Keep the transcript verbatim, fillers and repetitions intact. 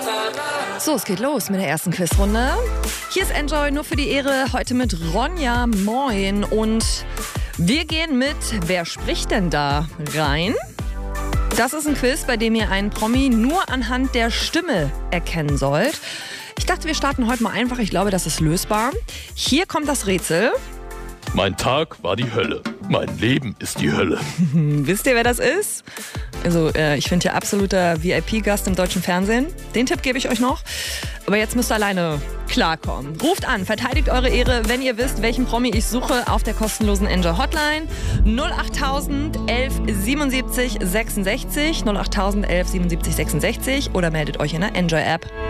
So, es geht los mit der ersten Quizrunde. Hier ist Enjoy nur für die Ehre, heute mit Ronja. Moin. Und wir gehen mit Wer spricht denn da rein? Das ist ein Quiz, bei dem ihr einen Promi nur anhand der Stimme erkennen sollt. Ich dachte, wir starten heute mal einfach. Ich glaube, das ist lösbar. Hier kommt das Rätsel. Mein Tag war die Hölle. Mein Leben ist die Hölle. Wisst ihr, wer das ist? Also, äh, ich finde ja absoluter V I P-Gast im deutschen Fernsehen. Den Tipp gebe ich euch noch. Aber jetzt müsst ihr alleine klarkommen. Ruft an, verteidigt eure Ehre, wenn ihr wisst, welchen Promi ich suche, auf der kostenlosen Enjoy Hotline. null achttausend elf siebenundsiebzig sechsundsechzig, null achttausend elf siebenundsiebzig sechsundsechzig oder meldet euch in der Enjoy App.